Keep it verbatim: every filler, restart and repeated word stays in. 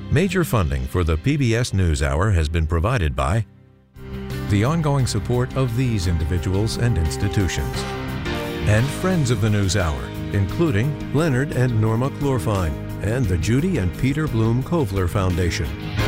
Major funding for the P B S NewsHour has been provided by the ongoing support of these individuals and institutions, and friends of the NewsHour, including Leonard and Norma Chlorfine and the Judy and Peter Bloom Kovler Foundation.